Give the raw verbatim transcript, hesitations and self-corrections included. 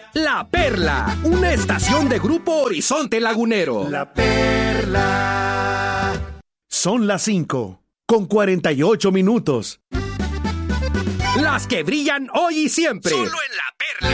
La Perla, una estación de Grupo Horizonte Lagunero. La Perla. Son las cinco, con cuarenta y ocho minutos. Las que brillan hoy y siempre. Solo en La